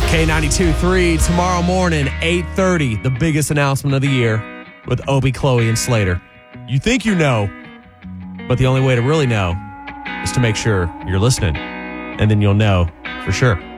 K92.3 tomorrow morning, 8:30, the biggest announcement of the year with Obie, Chloe, and Slater. You think you know, but the only way to really know is to make sure you're listening, and then you'll know for sure.